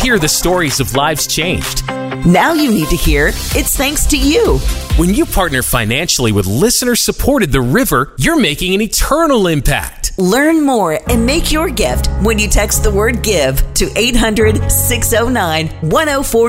hear the stories of lives changed. Now you need to hear it's thanks to you. When you partner financially with listener-supported The River, you're making an eternal impact. Learn more and make your gift when you text the word GIVE to 800-609-1040.